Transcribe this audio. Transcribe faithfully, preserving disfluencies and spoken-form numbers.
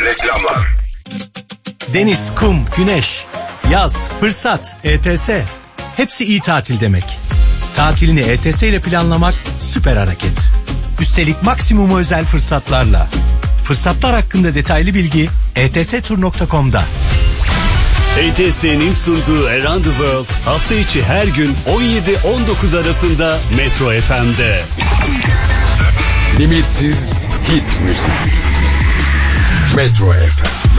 Reklamlar. Deniz, kum, güneş, yaz, fırsat, E T S. Hepsi iyi tatil demek. Tatilini E T S ile planlamak süper hareket. Üstelik maksimum özel fırsatlarla. Fırsatlar hakkında detaylı bilgi e t s tur nokta com'da. E T S'nin sunduğu Around the World hafta içi her gün on yedi on dokuz arasında Metro F M'de. Limitsiz hit müzik. Metro F M.